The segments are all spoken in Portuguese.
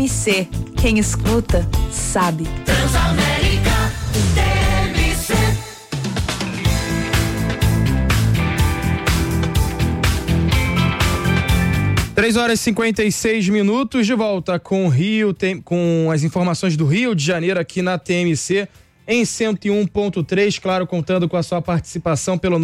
TMC. Quem escuta, sabe. Transamérica TMC. Três horas e 56 minutos, de volta com com as informações do Rio de Janeiro aqui na TMC em 101.3, claro, contando com a sua participação pelo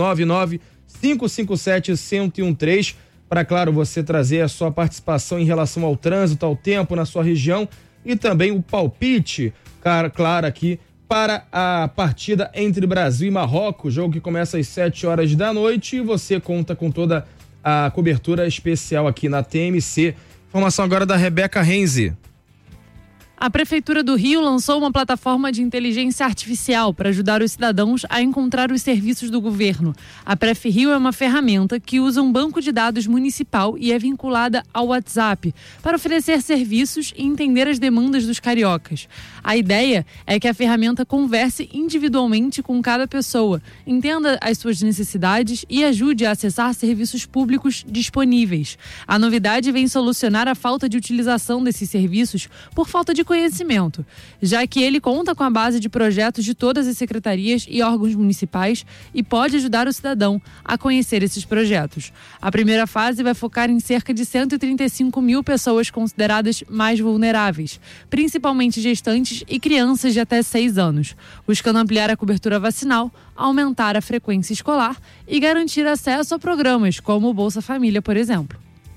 99557-1013, para, claro, você trazer a sua participação em relação ao trânsito, ao tempo na sua região e também o palpite, claro, aqui para a partida entre Brasil e Marrocos, jogo que começa às 7 horas da noite, e você conta com toda a cobertura especial aqui na TMC. Informação agora da Rebeca Renzi. A Prefeitura do Rio lançou uma plataforma de inteligência artificial para ajudar os cidadãos a encontrar os serviços do governo. A Pref Rio é uma ferramenta que usa um banco de dados municipal e é vinculada ao WhatsApp para oferecer serviços e entender as demandas dos cariocas. A ideia é que a ferramenta converse individualmente com cada pessoa, entenda as suas necessidades e ajude a acessar serviços públicos disponíveis. A novidade vem solucionar a falta de utilização desses serviços por falta de conhecimento, já que ele conta com a base de projetos de todas as secretarias e órgãos municipais e pode ajudar o cidadão a conhecer esses projetos. A primeira fase vai focar em cerca de 135 mil pessoas consideradas mais vulneráveis, principalmente gestantes e crianças de até 6 anos, buscando ampliar a cobertura vacinal, aumentar a frequência escolar e garantir acesso a programas como o Bolsa Família, por exemplo.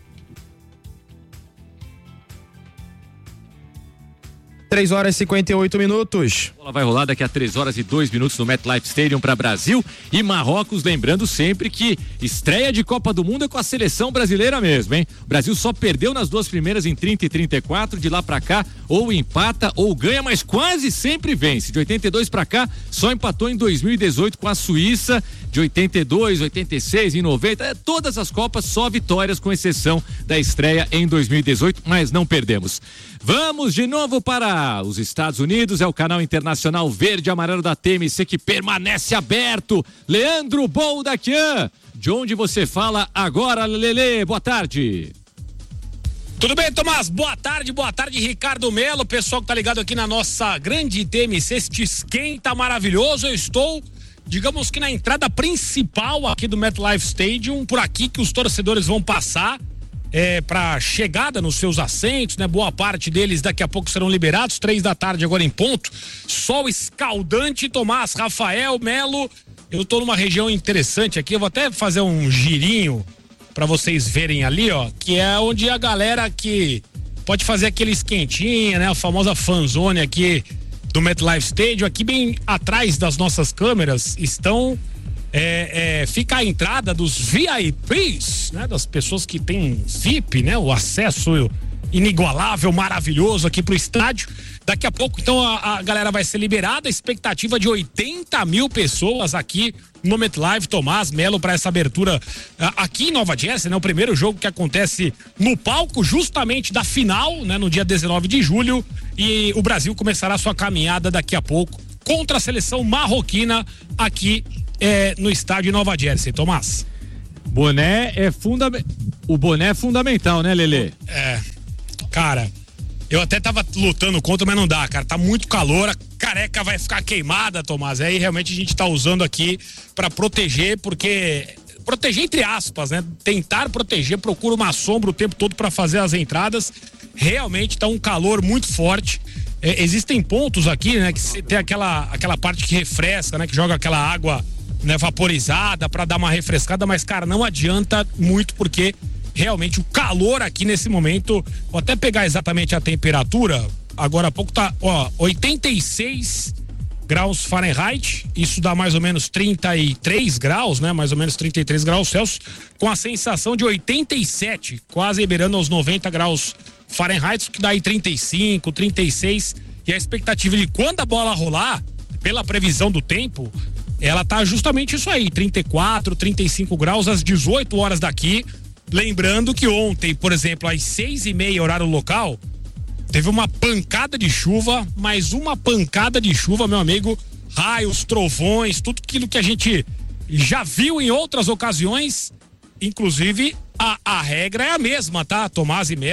3 horas e 58 minutos. A bola vai rolar daqui a 3 horas e 2 minutos no MetLife Stadium para Brasil e Marrocos, lembrando sempre que estreia de Copa do Mundo é com a seleção brasileira mesmo, hein? O Brasil só perdeu nas duas primeiras em 30 e 34, de lá para cá ou empata ou ganha, mas quase sempre vence. De 82 para cá, só empatou em 2018 com a Suíça, de 82, 86 e 90, todas as Copas só vitórias, com exceção da estreia em 2018, mas não perdemos. Vamos de novo para os Estados Unidos, é o canal internacional verde e amarelo da TMC que permanece aberto. Leandro Boldaquian, de onde você fala agora, Lelê? Boa tarde. Tudo bem, Tomás? Boa tarde, Ricardo Melo, pessoal que tá ligado aqui na nossa grande TMC, este esquenta maravilhoso. Eu estou, digamos que na entrada principal aqui do MetLife Stadium, por aqui que os torcedores vão passar para chegada nos seus assentos, né? Boa parte deles daqui a pouco serão liberados, 3 da tarde agora em ponto, sol escaldante. Tomás, Rafael, Melo, eu tô numa região interessante aqui, eu vou até fazer um girinho para vocês verem ali, ó, que é onde a galera que pode fazer aquele esquentinha, né? A famosa fanzone aqui do MetLife Stadium. Aqui bem atrás das nossas câmeras estão fica a entrada dos VIPs, né? Das pessoas que têm VIP, né? O acesso inigualável, maravilhoso aqui pro estádio. Daqui a pouco, então, a galera vai ser liberada. A expectativa de 80 mil pessoas aqui no MetLife. Tomás, Melo, para essa abertura aqui em Nova Jersey, né? O primeiro jogo que acontece no palco justamente da final, né? No dia 19 de julho. E o Brasil começará sua caminhada daqui a pouco contra a seleção marroquina aqui no estádio de Nova Jersey. Tomás. O boné é fundamental, né, Lelê? Cara, eu até tava lutando contra, mas não dá, cara. Tá muito calor, a careca vai ficar queimada, Tomás. Aí realmente a gente tá usando aqui pra proteger, porque proteger entre aspas, né? Tentar proteger, procura uma sombra o tempo todo pra fazer as entradas. Realmente tá um calor muito forte. Existem pontos aqui, né? Que tem aquela parte que refresca, né? Que joga aquela água, né, vaporizada pra dar uma refrescada, mas, cara, não adianta muito, porque realmente o calor aqui nesse momento, vou até pegar exatamente a temperatura, agora há pouco tá, 86 graus Fahrenheit, isso dá mais ou menos 33 graus, né, mais ou menos 33 graus Celsius, com a sensação de 87, quase beirando aos 90 graus Fahrenheit, que dá aí 35, 36, e a expectativa de quando a bola rolar, pela previsão do tempo, ela tá justamente isso aí, 34, 35 graus às 18 horas daqui. Lembrando que ontem, por exemplo, às 6:30 horário local, teve uma pancada de chuva, mais uma pancada de chuva, meu amigo, raios, trovões, tudo aquilo que a gente já viu em outras ocasiões. Inclusive, a regra é a mesma, tá, Tomás e Melo?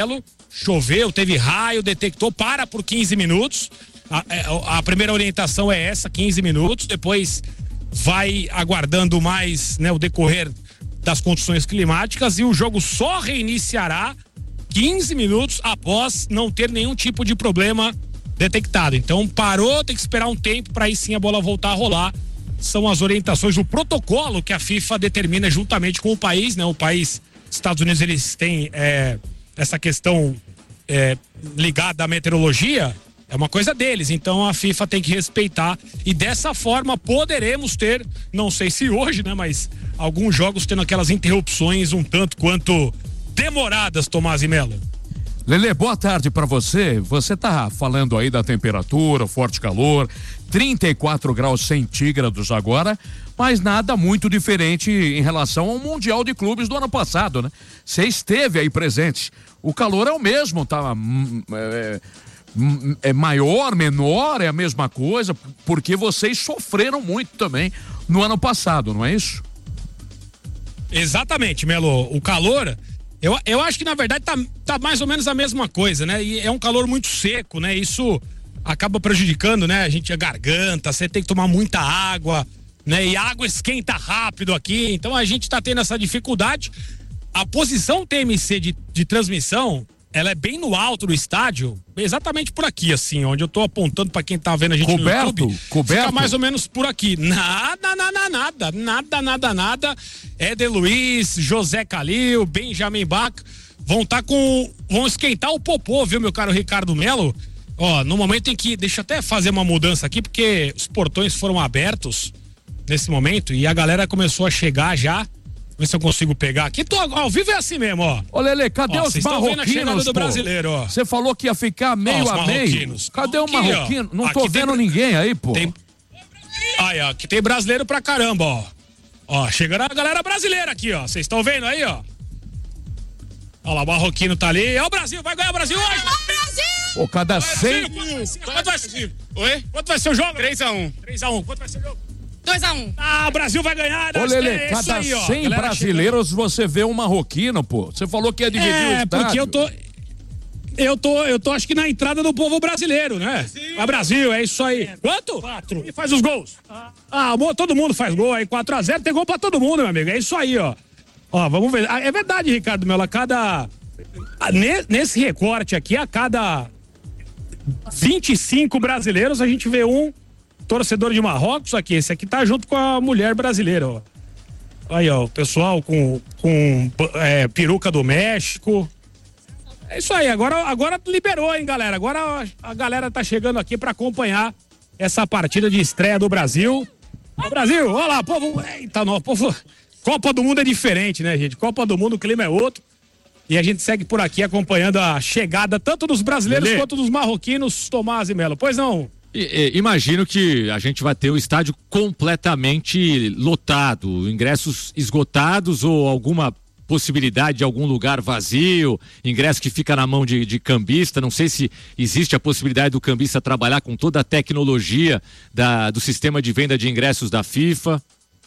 choveu, teve raio, detectou, para por 15 minutos. A primeira orientação é essa, 15 minutos, depois vai aguardando mais, né, o decorrer das condições climáticas, e o jogo só reiniciará 15 minutos após não ter nenhum tipo de problema detectado. Então parou, tem que esperar um tempo para aí sim a bola voltar a rolar. São as orientações, o protocolo que a FIFA determina juntamente com o país, né? O país, Estados Unidos, eles têm essa questão ligada à meteorologia, é uma coisa deles, então a FIFA tem que respeitar, e dessa forma poderemos ter, não sei se hoje, né, mas alguns jogos tendo aquelas interrupções um tanto quanto demoradas, Tomás e Melo. Lelê, boa tarde pra você. Você tá falando aí da temperatura, forte calor, 34 graus centígrados agora, mas nada muito diferente em relação ao Mundial de Clubes do ano passado, né? Você esteve aí presente. O calor é o mesmo, tá? É maior, menor, é a mesma coisa, porque vocês sofreram muito também no ano passado, não é isso? Exatamente, Melo. O calor, eu acho que na verdade tá mais ou menos a mesma coisa, né? E é um calor muito seco, né? Isso acaba prejudicando, né? A garganta, você tem que tomar muita água, né? E a água esquenta rápido aqui, então a gente tá tendo essa dificuldade. A posição TMC de transmissão, ela é bem no alto do estádio, exatamente por aqui, assim, onde eu tô apontando pra quem tá vendo a gente no YouTube. Coberto? Fica mais ou menos por aqui. Nada. Éder Luiz, José Calil, Benjamin Bach vão esquentar o popô, viu, meu caro Ricardo Melo? Ó, no momento em que, deixa eu até fazer uma mudança aqui, porque os portões foram abertos nesse momento e a galera começou a chegar já. Ver se eu consigo pegar aqui. Tô ao vivo, é assim mesmo, ó. Ô, Lelê, cadê os marroquinos, do brasileiro, ó. Você falou que ia ficar meio a meio. Cadê o marroquino? Não tô vendo ninguém aí, pô. Aí, ó, aqui tem brasileiro pra caramba, ó. Ó, chegando a galera brasileira aqui, ó. Vocês estão vendo aí, ó. Olha lá, o marroquino tá ali. É o Brasil, vai ganhar o Brasil hoje. Pô, cada 100... Quanto vai ser? Oi? Quanto vai ser o jogo? 3-1. 3-1. Quanto vai ser o jogo? 2-1. Ah, o Brasil vai ganhar. Ô, Lelê, cada aí, 100 brasileiros você vê um marroquino, pô. Você falou que ia dividir o estádio. Porque eu tô acho que na entrada do povo brasileiro, né? A Brasil, é isso aí. Quanto? 4. E faz os gols. Todo mundo faz gol aí, 4-0, tem gol pra todo mundo, meu amigo. É isso aí, ó. Ó, vamos ver. É verdade, Ricardo Melo, nesse recorte aqui, a cada 25 brasileiros, a gente vê um torcedor de Marrocos aqui. Esse aqui tá junto com a mulher brasileira, ó. Aí, ó, o pessoal com peruca do México. É isso aí, agora liberou, hein, galera. Agora a galera tá chegando aqui pra acompanhar essa partida de estreia do Brasil. O Brasil, olha lá, povo. Eita, não, povo. Copa do Mundo é diferente, né, gente? Copa do Mundo, o clima é outro. E a gente segue por aqui acompanhando a chegada tanto dos brasileiros quanto dos marroquinos, Tomás e Melo. Pois não? Imagino que a gente vai ter o estádio completamente lotado, ingressos esgotados ou alguma possibilidade de algum lugar vazio, ingresso que fica na mão de cambista. Não sei se existe a possibilidade do cambista trabalhar com toda a tecnologia do sistema de venda de ingressos da FIFA.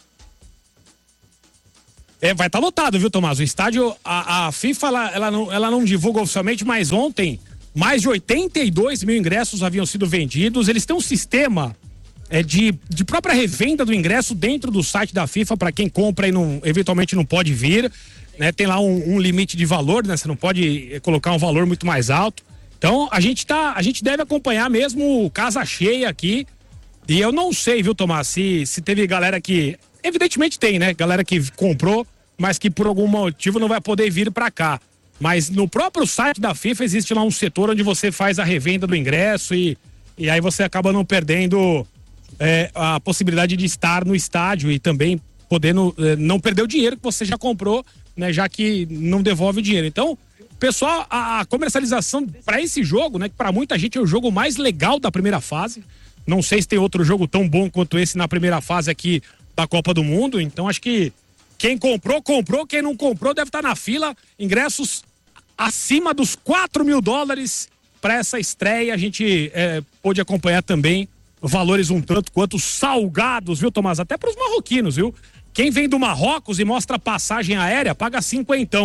Vai estar lotado, viu, Tomás? O estádio, a FIFA, ela não divulga oficialmente, mas ontem mais de 82 mil ingressos haviam sido vendidos. Eles têm um sistema de própria revenda do ingresso dentro do site da FIFA para quem compra e eventualmente não pode vir, né? Tem lá um limite de valor, né? Você não pode colocar um valor muito mais alto. Então a gente deve acompanhar mesmo casa cheia aqui. E eu não sei, viu, Tomás, se teve galera que, evidentemente tem, né? Galera que comprou, mas que por algum motivo não vai poder vir para cá. Mas no próprio site da FIFA existe lá um setor onde você faz a revenda do ingresso e aí você acaba não perdendo a possibilidade de estar no estádio e também podendo não perder o dinheiro que você já comprou, né? Já que não devolve o dinheiro. Então, pessoal, a comercialização para esse jogo, né? Que para muita gente é o jogo mais legal da primeira fase. Não sei se tem outro jogo tão bom quanto esse na primeira fase aqui da Copa do Mundo. Então, acho que quem comprou. Quem não comprou deve estar na fila. Ingressos acima dos $4 mil para essa estreia. A gente pôde acompanhar também valores um tanto quanto salgados, viu, Tomás? Até para os marroquinos, viu? Quem vem do Marrocos e mostra passagem aérea paga 50.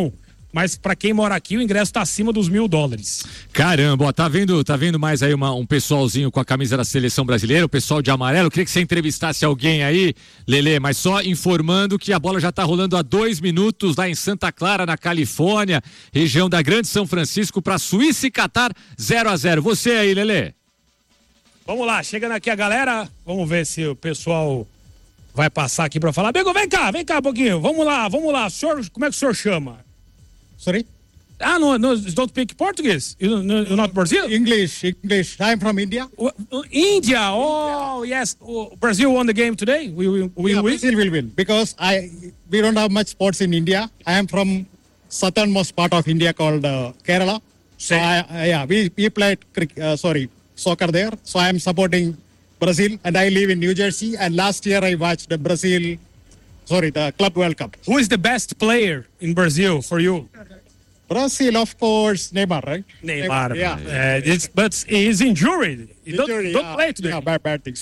mas pra quem mora aqui, o ingresso tá acima dos $1.000. Caramba, ó, tá vendo mais aí um pessoalzinho com a camisa da seleção brasileira, o pessoal de amarelo. Eu queria que você entrevistasse alguém aí, Lelê, mas só informando que a bola já tá rolando há 2 minutos lá em Santa Clara, na Califórnia, região da Grande São Francisco, pra Suíça e Catar, 0-0. Você aí, Lelê. Vamos lá, chegando aqui a galera, vamos ver se o pessoal vai passar aqui pra falar. Bego, vem cá um pouquinho, vamos lá. Senhor, como é que o senhor chama? Sorry? No, don't speak Portuguese? You're not Brazil? English. I'm from India. India, oh, yes. Brazil won the game today? We win? Brazil will win because we don't have much sports in India. I am from southernmost part of India called Kerala. So we played soccer there. So I am supporting Brazil and I live in New Jersey. And last year I watched the Club World Cup. Who is the best player in Brazil for you? Brazil, of course, Neymar, right? Neymar. Yeah. But he's injured. He don't play today. Yeah, bad thing.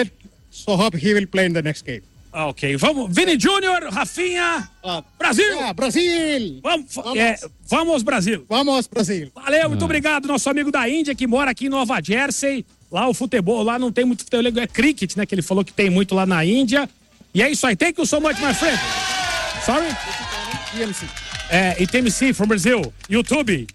So hope he will play in the next game. Ok, vamos. Vini Júnior, Rafinha, Brasil! Yeah, Brasil! Vamos, Brasil! Vamos, Brasil! Valeu, muito obrigado, nosso amigo da Índia que mora aqui em Nova Jersey. Lá o futebol, lá não tem muito futebol, é cricket, né? Que ele falou que tem muito lá na Índia. E é isso aí, thank you so much, my friend. Sorry? TMC. TMC from Brazil. YouTube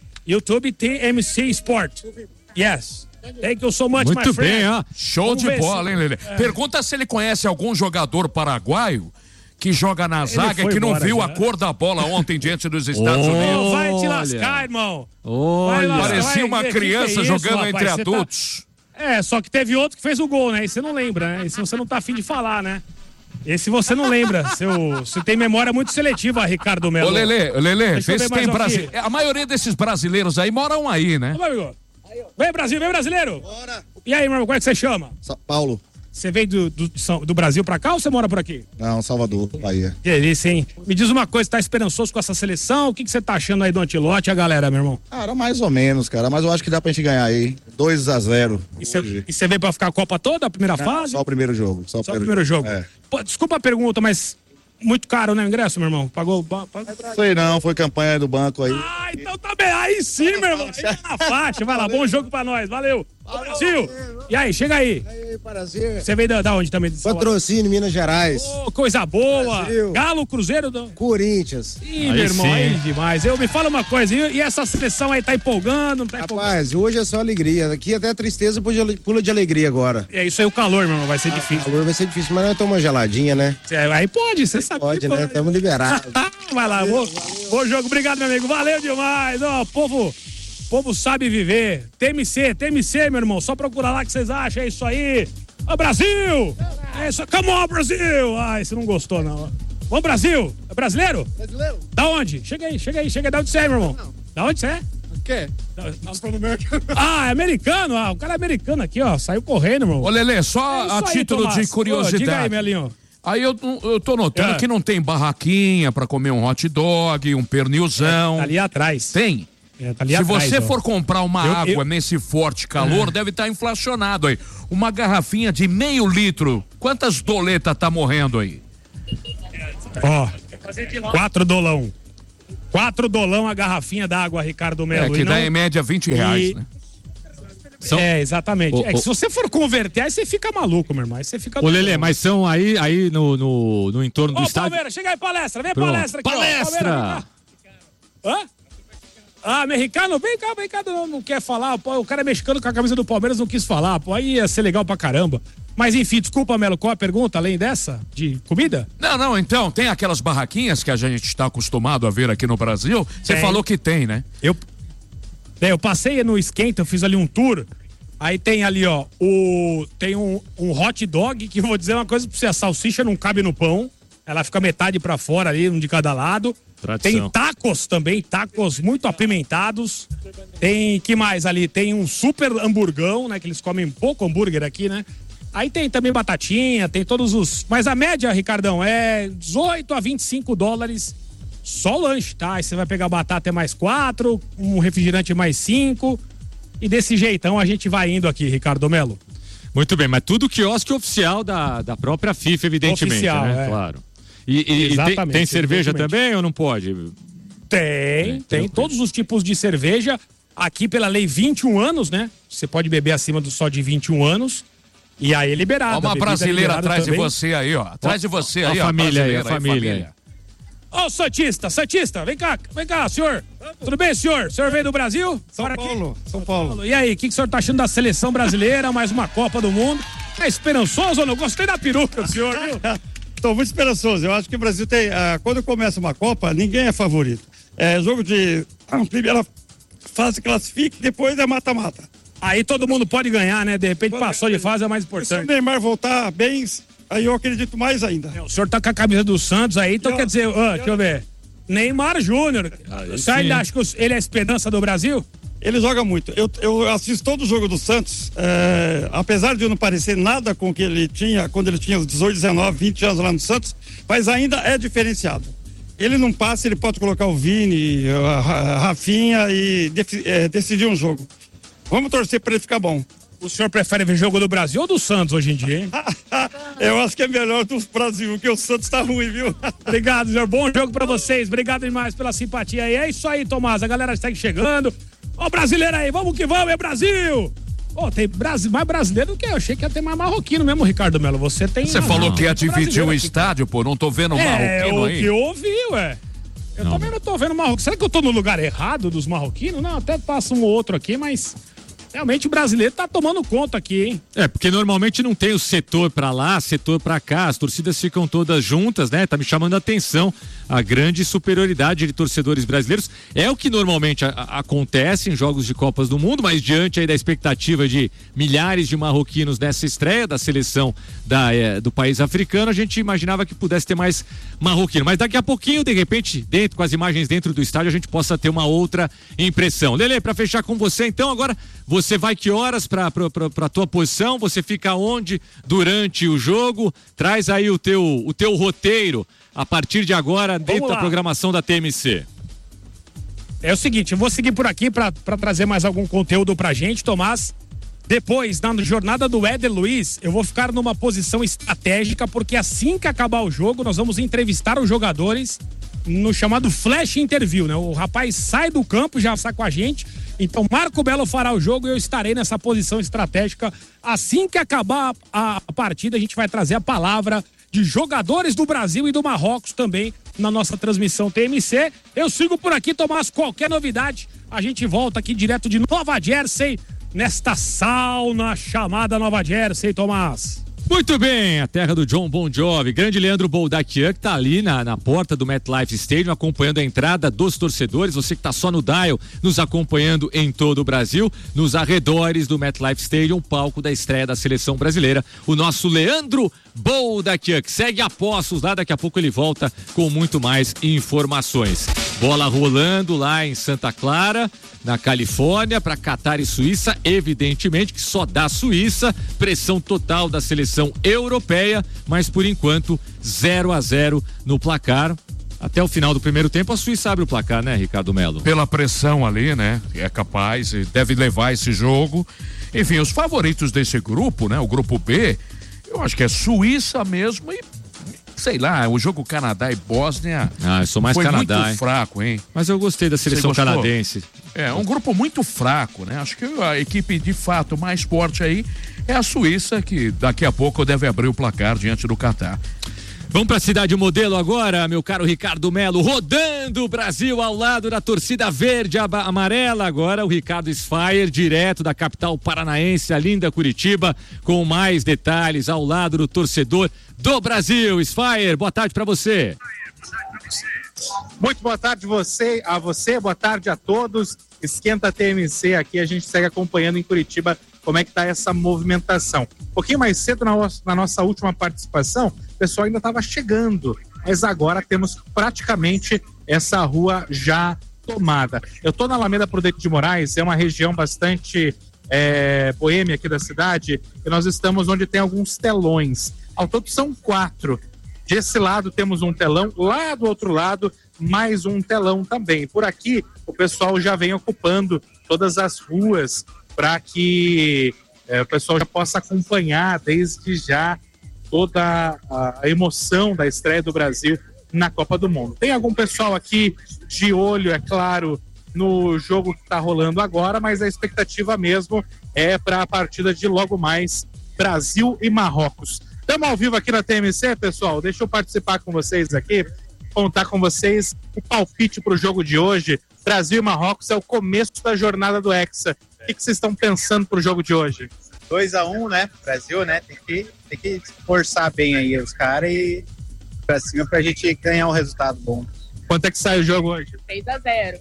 TMC Sport. Yes. Thank you so much, my Muito friend. bem, ó. Show de bola, hein, Lelê? Pergunta se ele conhece algum jogador paraguaio que joga na zaga que não viu a cor da bola ontem diante dos Estados Unidos. Vai te lascar, irmão. Parecia uma criança jogando entre adultos. Só que teve outro que fez o gol, né? E você não lembra, né? Esse você não tá afim de falar, né? Esse você não lembra. Você tem memória muito seletiva, Ricardo Melo. Ô, Lelê, vê se tem Brasil. A maioria desses brasileiros aí moram aí, né? Ô, amigo. Vem, Brasil, vem, brasileiro. Bora. E aí, meu irmão, como é que você chama? Paulo. Você veio do Brasil pra cá ou você mora por aqui? Não, Salvador, Bahia. Que delícia, hein? Me diz uma coisa, tá esperançoso com essa seleção? O que você tá achando aí do Ancelotti e a galera, meu irmão? Cara, mais ou menos, cara. Mas eu acho que dá pra gente ganhar aí. 2-0. E você veio pra ficar a Copa toda, a primeira fase? Só o primeiro jogo. Só o primeiro jogo. Pô, desculpa a pergunta, mas muito caro, né, o ingresso, meu irmão? Pagou? Sei não, foi campanha do banco aí. Então tá bem. Aí sim, meu irmão. Chega na faixa. Vai lá, bom jogo pra nós. Valeu. Brasil. E aí, chega aí. E aí, prazer. Você veio da onde também? Patrocínio, Minas Gerais. Coisa boa. Brasil. Galo, Cruzeiro. Corinthians. Ih, meu irmão, aí demais. Me fala uma coisa, e essa seleção aí tá empolgando, não tá empolgando? Rapaz, hoje é só alegria. Aqui até tristeza pula de alegria agora. É isso aí, o calor, meu irmão, vai ser difícil. O calor vai ser difícil, mas nós tomamos uma geladinha, né? Aí pode, você sabe. Pode, né? Estamos liberados. Vai lá, bom jogo. Obrigado, meu amigo. Valeu demais. Ó, povo sabe viver. TMC, meu irmão. Só procura lá que vocês acham. É isso aí. Ô, Brasil! É isso. Come on, Brasil! Ai, você não gostou, não. Vamos, Brasil! É brasileiro? Brasileiro. Da onde? Chega aí. Da onde você é, meu irmão? Da onde você é? O quê? É americano? O cara é americano aqui, ó. Saiu correndo, meu irmão. Ô, Lelê, só a título de curiosidade. Diga aí, Melinho. Aí eu tô notando que não tem barraquinha pra comer um hot dog, um pernilzão. Tá ali atrás. Tem. Tá ali Se atrás, você for comprar uma água nesse forte calor, deve estar inflacionado aí. Uma garrafinha de meio litro, quantas doletas tá morrendo aí? Ó, $4. $4 a garrafinha d'água, Ricardo Melo. Que dá em média R$20, né? Exatamente. Que se você for converter, aí você fica maluco, meu irmão. Aí você fica. Ô, Lelê, mas são aí no entorno do estádio. Palmeiras, chega aí, palestra. Vem, Pronto. palestra aqui, Palestra! Hã? Mexicano, vem cá, não quer falar. Pô, o cara é mexicano com a camisa do Palmeiras, não quis falar. Pô, aí ia ser legal pra caramba. Mas enfim, desculpa, Melo, qual a pergunta, além dessa? De comida? Não, então, tem aquelas barraquinhas que a gente está acostumado a ver aqui no Brasil. Você falou que tem, né? Eu passei no Esquenta, eu fiz ali um tour. Aí tem ali, ó, tem um hot dog, que eu vou dizer uma coisa pra você, a salsicha não cabe no pão. Ela fica metade pra fora ali, um de cada lado. Tradição. Tem tacos também, tacos muito apimentados. Tem, que mais ali? Tem um super hamburgão, né? Que eles comem pouco hambúrguer aqui, né? Aí tem também batatinha, tem todos os... Mas a média, Ricardão, é $18 a $25 só lanche, tá? Aí você vai pegar batata é mais 4, um refrigerante mais 5. E desse jeitão a gente vai indo aqui, Ricardo Melo. Muito bem, mas tudo quiosque oficial da própria FIFA, evidentemente, oficial, né? Claro. E tem cerveja também ou não pode? Tem todos os tipos de cerveja. Aqui pela lei 21 anos, né? Você pode beber acima só de 21 anos. E aí é liberado. Ó, uma brasileira atrás de você aí, ó. Atrás de você aí, ó. A família. Ô, Santista, vem cá, senhor. Tudo bem, senhor? O senhor veio do Brasil? São Paulo. E aí, o que o senhor tá achando da seleção brasileira? Mais uma Copa do Mundo. É esperançoso ou não? Gostei da peruca, senhor, viu? Estou muito esperançoso. Eu acho que o Brasil tem. Quando começa uma Copa, ninguém é favorito. É jogo de. Primeira fase classifica, depois é mata-mata. Aí todo mundo pode ganhar, né? De repente passou de fase, é mais importante. Se o Neymar voltar bem, aí eu acredito mais ainda. O senhor tá com a camisa do Santos aí, então quer dizer, deixa eu ver. Neymar Júnior. Você ainda acha que ele é a esperança do Brasil? Ele joga muito. Eu assisto todo o jogo do Santos, apesar de eu não parecer nada com o que ele tinha quando ele tinha os 18, 19, 20 anos lá no Santos, mas ainda é diferenciado. Ele não passa, ele pode colocar o Vini, a Rafinha e decidir um jogo. Vamos torcer para ele ficar bom. O senhor prefere ver jogo do Brasil ou do Santos hoje em dia, hein? Eu acho que é melhor do Brasil, porque o Santos tá ruim, viu? Obrigado, senhor. Bom jogo pra vocês. Obrigado demais pela simpatia aí. É isso aí, Tomás. A galera está chegando. Ó, brasileiro aí, vamos que vamos, é Brasil! Ó, tem mais brasileiro do que eu. Achei que ia ter mais marroquino mesmo, Ricardo Melo. Você falou que ia dividir o estádio, pô. Não tô vendo marroquino aí. É o que eu ouvi, ué. Eu também não tô vendo marroquino. Será que eu tô no lugar errado dos marroquinos? Não, até passa um ou outro aqui, mas... Realmente o brasileiro tá tomando conta aqui, hein? Porque normalmente não tem o setor pra lá, setor pra cá, as torcidas ficam todas juntas, né? Tá me chamando a atenção a grande superioridade de torcedores brasileiros. É o que normalmente acontece em jogos de Copas do Mundo, mas diante aí da expectativa de milhares de marroquinos nessa estreia da seleção do país africano, a gente imaginava que pudesse ter mais marroquino. Mas daqui a pouquinho, de repente, com as imagens dentro do estádio, a gente possa ter uma outra impressão. Lelê, pra fechar com você, então, agora... Você vai que horas pra tua posição? Você fica onde durante o jogo? Traz aí o teu roteiro a partir de agora dentro da programação da TMC. É o seguinte, eu vou seguir por aqui pra trazer mais algum conteúdo pra gente, Tomás. Depois, na jornada do Éder Luiz, eu vou ficar numa posição estratégica, porque assim que acabar o jogo, nós vamos entrevistar os jogadores no chamado flash interview, né? O rapaz sai do campo, já sai com a gente. Então, Marco Belo fará o jogo e eu estarei nessa posição estratégica. Assim que acabar a partida, a gente vai trazer a palavra de jogadores do Brasil e do Marrocos também na nossa transmissão TMC. Eu sigo por aqui, Tomás, qualquer novidade, a gente volta aqui direto de Nova Jersey, nesta sauna chamada Nova Jersey, Tomás. Muito bem, a terra do John Bon Jovi, grande Leandro Boldaquian, que tá ali na porta do MetLife Stadium, acompanhando a entrada dos torcedores, você que tá só no dial, nos acompanhando em todo o Brasil, nos arredores do MetLife Stadium, palco da estreia da seleção brasileira, o nosso Leandro Boldaquian, que segue a postos lá, daqui a pouco ele volta com muito mais informações. Bola rolando lá em Santa Clara, na Califórnia, para Catar e Suíça, evidentemente que só dá Suíça, pressão total da seleção europeia, mas por enquanto 0-0 no placar. Até o final do primeiro tempo a Suíça abre o placar, né, Ricardo Melo? Pela pressão ali, né? É capaz, deve levar esse jogo. Enfim, os favoritos desse grupo, né? O grupo B, eu acho que é Suíça mesmo e sei lá, o jogo Canadá e Bósnia. Eu sou mais foi Canadá, muito hein? fraco, hein? Mas eu gostei da seleção canadense. É um grupo muito fraco, né? Acho que a equipe de fato mais forte aí é a Suíça, que daqui a pouco deve abrir o placar diante do Catar. Vamos para a cidade modelo agora, meu caro Ricardo Melo, rodando o Brasil ao lado da torcida verde amarela. Agora o Ricardo Sfayer, direto da capital paranaense, a linda Curitiba, com mais detalhes ao lado do torcedor do Brasil. Sfayer, boa tarde para você. Muito boa tarde a você, boa tarde a todos. Esquenta TMC aqui, a gente segue acompanhando em Curitiba como é que tá essa movimentação. Um pouquinho mais cedo na nossa última participação, o pessoal ainda estava chegando, mas agora temos praticamente essa rua já tomada. Eu tô na Alameda Prudente de Moraes, é uma região bastante boêmia aqui da cidade, e nós estamos onde tem alguns telões. Ao todo são 4. Desse lado temos um telão, lá do outro lado mais um telão também. Por aqui o pessoal já vem ocupando todas as ruas para que o pessoal já possa acompanhar desde já toda a emoção da estreia do Brasil na Copa do Mundo. Tem algum pessoal aqui de olho, é claro, no jogo que está rolando agora, mas a expectativa mesmo é para a partida de logo mais Brasil e Marrocos. Estamos ao vivo aqui na TMC, pessoal. Deixa eu participar com vocês aqui, contar com vocês o palpite para o jogo de hoje. Brasil e Marrocos é o começo da jornada do Hexa. O que vocês estão pensando para o jogo de hoje? 2-1, né? Brasil, né? Tem que forçar bem aí os caras e pra cima pra gente ganhar um resultado bom. Quanto é que sai o jogo hoje? 6-0.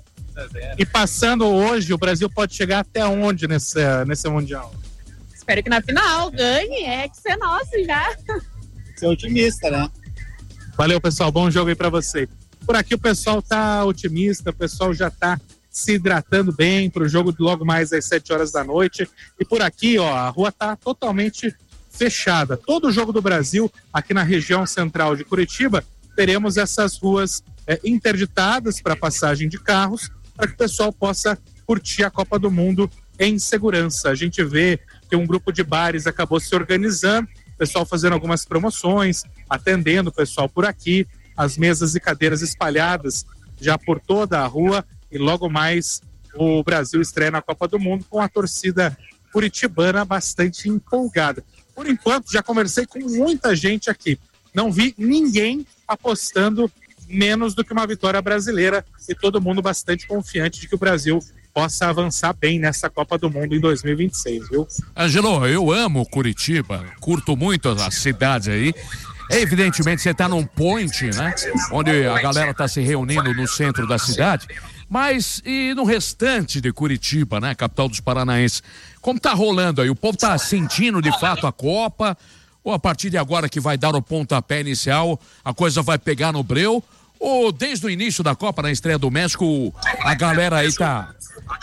E passando hoje, o Brasil pode chegar até onde nesse Mundial? Espero que na final ganhe, que ser nosso já. Ser otimista, né? Valeu, pessoal. Bom jogo aí pra você. Por aqui o pessoal tá otimista, o pessoal já tá se hidratando bem pro jogo de logo mais às 7 horas da noite. E por aqui, ó, a rua tá totalmente fechada. Todo o jogo do Brasil, aqui na região central de Curitiba, teremos essas ruas interditadas para passagem de carros, para que o pessoal possa curtir a Copa do Mundo em segurança. A gente vê que um grupo de bares acabou se organizando, o pessoal fazendo algumas promoções, atendendo o pessoal por aqui, as mesas e cadeiras espalhadas já por toda a rua, e logo mais o Brasil estreia na Copa do Mundo com a torcida curitibana bastante empolgada. Por enquanto, já conversei com muita gente aqui. Não vi ninguém apostando menos do que uma vitória brasileira e todo mundo bastante confiante de que o Brasil possa avançar bem nessa Copa do Mundo em 2026, viu? Angelo, eu amo Curitiba, curto muito as cidades aí. Evidentemente, você está num point, né? Onde a galera está se reunindo no centro da cidade. Mas e no restante de Curitiba, né? Capital dos paranaenses. Como tá rolando aí? O povo tá sentindo de fato a Copa? Ou a partir de agora que vai dar o pontapé inicial, a coisa vai pegar no breu? Ou desde o início da Copa, na estreia do México, a galera aí tá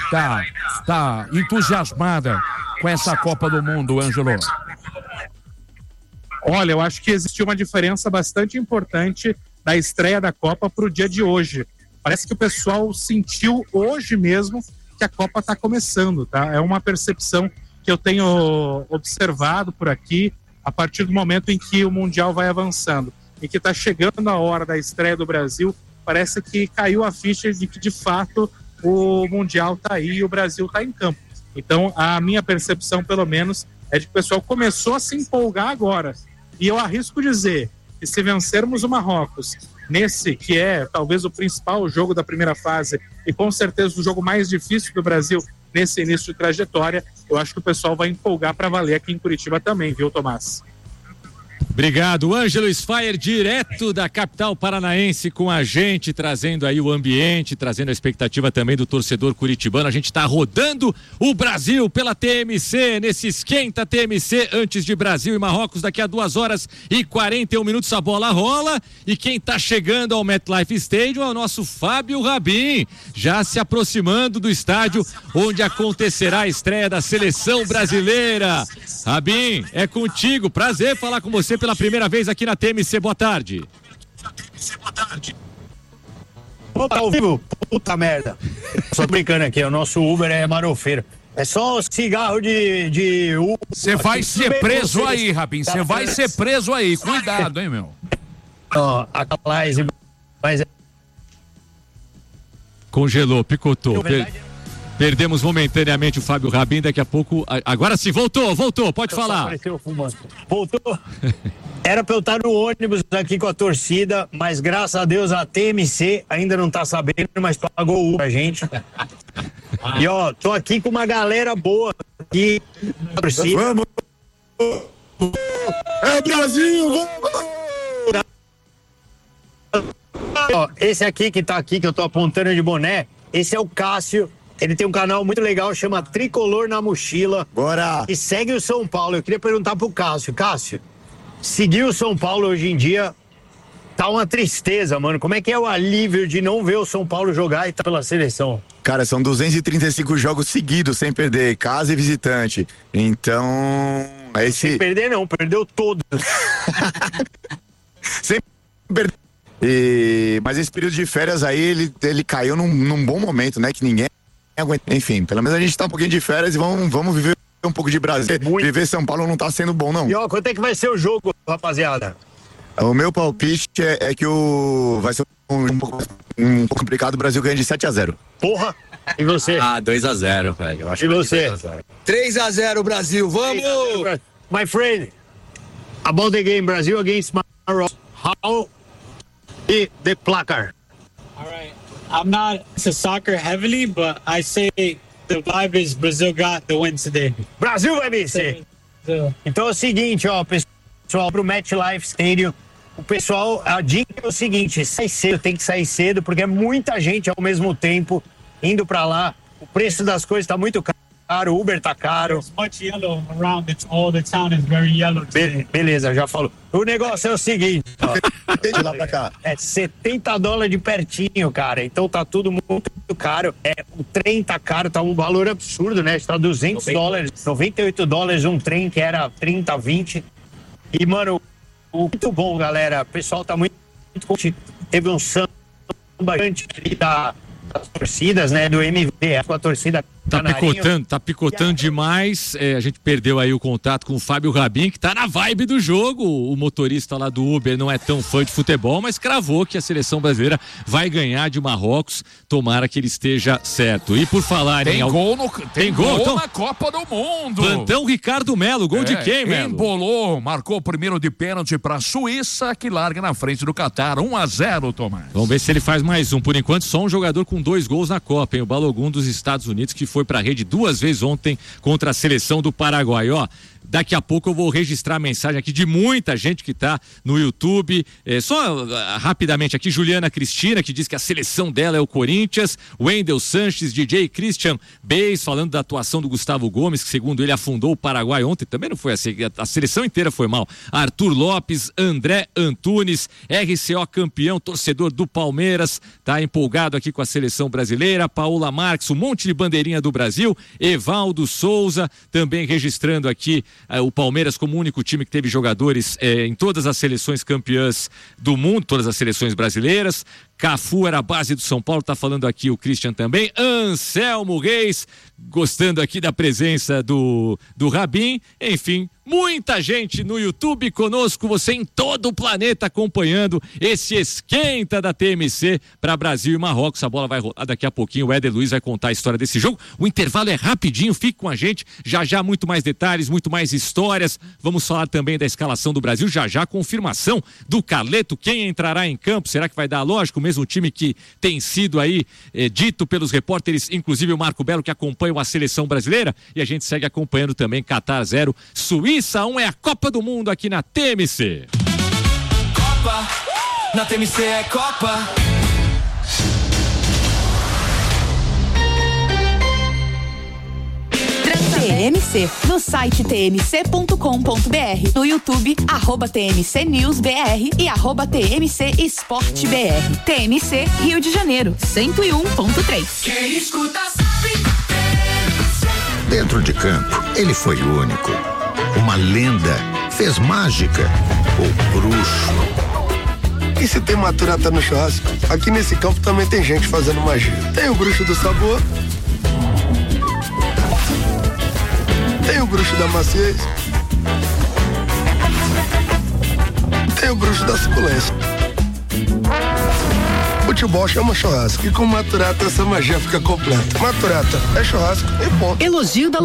entusiasmada com essa Copa do Mundo, Ângelo? Olha, eu acho que existiu uma diferença bastante importante da estreia da Copa para o dia de hoje. Parece que o pessoal sentiu hoje mesmo que a Copa está começando, tá? É uma percepção que eu tenho observado por aqui a partir do momento em que o Mundial vai avançando e que está chegando a hora da estreia do Brasil. Parece que caiu a ficha de que, de fato, o Mundial está aí e o Brasil está em campo. Então, a minha percepção, pelo menos, é de que o pessoal começou a se empolgar agora. E eu arrisco dizer que se vencermos o Marrocos nesse que é talvez o principal jogo da primeira fase e com certeza o jogo mais difícil do Brasil nesse início de trajetória, eu acho que o pessoal vai empolgar para valer aqui em Curitiba também, viu, Tomás? Obrigado, Ângelo Sfayer, direto da capital paranaense com a gente, trazendo aí o ambiente, trazendo a expectativa também do torcedor curitibano. A gente está rodando o Brasil pela TMC, nesse esquenta TMC, antes de Brasil e Marrocos, daqui a 2h41 a bola rola, e quem está chegando ao MetLife Stadium é o nosso Fábio Rabin, já se aproximando do estádio onde acontecerá a estreia da seleção brasileira. Rabin, é contigo, prazer falar com você pela primeira vez aqui na TMC, boa tarde. Tá ao vivo? Puta merda. Só brincando aqui, o nosso Uber é marofeiro. É só cigarro de Uber. Você vai ser preso aí, Rabin, você vai ser preso aí, cuidado, hein, meu. Ó, a Laís, mas... Congelou, picotou. Perdemos momentaneamente o Fábio Rabin, daqui a pouco... Agora sim, voltou, pode falar. Voltou. Era pra eu estar no ônibus aqui com a torcida, mas graças a Deus a TMC ainda não tá sabendo, mas pagou o pra gente. E ó, tô aqui com uma galera boa aqui na torcida. Vamos! É Brasil, vamos! Ó, esse aqui que tá aqui, que eu tô apontando de boné, esse é o Cássio. Ele tem um canal muito legal, chama Tricolor na Mochila. Bora! E segue o São Paulo. Eu queria perguntar pro Cássio. Cássio, seguir o São Paulo hoje em dia tá uma tristeza, mano. Como é que é o alívio de não ver o São Paulo jogar e tá pela seleção? Cara, são 235 jogos seguidos sem perder, casa e visitante. Então, esse... Sem perder não, perdeu todos. Sem perder. Mas esse período de férias aí, ele caiu num bom momento, né? Que ninguém aguenta. Enfim, pelo menos a gente tá um pouquinho de férias e vamos viver um pouco de Brasil. Viver São Paulo não tá sendo bom, não. E ó, quanto é que vai ser o jogo, rapaziada? O meu palpite é que vai ser um pouco complicado, o Brasil ganha de 7-0. Porra! E você? 2-0, velho. Eu acho E você? 3-0 Brasil, vamos! My friend, about the game Brazil against Morocco, how the placar? All right. I'm not into soccer heavily, but I say the vibe is Brazil got the win today. Brasil vai vencer. Então é o seguinte, ó, pessoal, pro MetLife Stadium, o pessoal, a dica é o seguinte, sai cedo, tem que sair cedo, porque é muita gente ao mesmo tempo indo pra lá. O preço das coisas tá muito caro, o Uber tá caro. There's much yellow around it. All the town is very yellow today. Beleza, já falou. O negócio é o seguinte, ó, de lá pra cá. é $70 de pertinho, cara, então tá tudo muito caro. O trem tá caro, tá um valor absurdo, né? Está $200, $98 um trem que era 30, 20. E, mano, muito bom, galera. O pessoal tá muito teve um samba ali das torcidas, né? Do MVD, com a torcida. Tá picotando demais. A gente perdeu aí o contato com o Fábio Rabin, que tá na vibe do jogo. O motorista lá do Uber não é tão fã de futebol, mas cravou que a seleção brasileira vai ganhar de Marrocos. Tomara que ele esteja certo. E por falar tem em gol então, na Copa do Mundo. Plantão Ricardo Melo, gol de quem, Melo? Embolou, marcou o primeiro de pênalti para a Suíça, que larga na frente do Catar, 1-0, Tomás. Vamos ver se ele faz mais um. Por enquanto, só um jogador com 2 gols na Copa, hein? O Balogun dos Estados Unidos, que foi pra rede 2 vezes ontem contra a seleção do Paraguai. Ó, daqui a pouco eu vou registrar a mensagem aqui de muita gente que tá no YouTube. Rapidamente aqui, Juliana Cristina, que diz que a seleção dela é o Corinthians. Wendel Sanches, DJ Christian Beis, falando da atuação do Gustavo Gomes, que segundo ele afundou o Paraguai ontem. Também não foi assim, a seleção inteira foi mal. Arthur Lopes, André Antunes, RCO campeão, torcedor do Palmeiras, tá empolgado aqui com a seleção brasileira. Paola Marques, um monte de bandeirinha do Brasil. Evaldo Souza, também registrando aqui o Palmeiras como o único time que teve jogadores em todas as seleções campeãs do mundo, todas as seleções brasileiras. Cafu era a base do São Paulo, tá falando aqui o Christian também. Anselmo Reis, gostando aqui da presença do Rabin. Enfim, muita gente no YouTube conosco, você em todo o planeta acompanhando esse esquenta da TMC para Brasil e Marrocos. A bola vai rolar daqui a pouquinho, o Éder Luiz vai contar a história desse jogo. O intervalo é rapidinho, fique com a gente, já muito mais detalhes, muito mais histórias. Vamos falar também da escalação do Brasil, já confirmação do Carleto, quem entrará em campo, será que vai dar lógico? O mesmo time que tem sido aí dito pelos repórteres, inclusive o Marco Belo, que acompanha a seleção brasileira, e a gente segue acompanhando também Catar 0, Suíça 1, é a Copa do Mundo aqui na TMC. Copa, na TMC é Copa. TMC, no site tmc.com.br, no YouTube, @TMCNewsBR e @TMCEsporteBR. TMC Rio de Janeiro, 101.3. Quem escuta sabe. Dentro de campo, ele foi único. Uma lenda, fez mágica, o bruxo. E se tem maturata no churrasco, aqui nesse campo também tem gente fazendo magia. Tem o bruxo do sabor, tem o bruxo da maciez, tem o bruxo da suculência. Futebol chama churrasco e com maturata essa magia fica completa. Maturata é churrasco e ponto. Elogio da